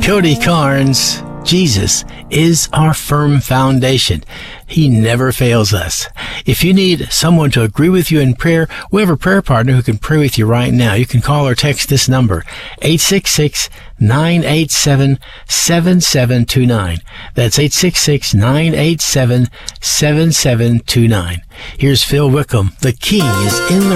Cody Carnes, Jesus is our firm foundation. He never fails us. If you need someone to agree with you in prayer, we have a prayer partner who can pray with you right now. You can call or text this number, 866-987-7729. That's 866-987-7729. Here's Phil Wickham. The King is in the